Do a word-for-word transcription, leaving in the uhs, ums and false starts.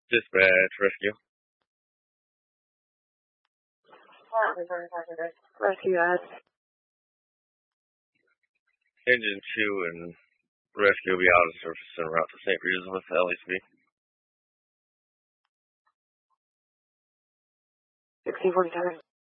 Dispatch, rescue. Rescue guys. Engine two and rescue will be out of service en route to Saint Regis with L A C B. sixteen forty-seven.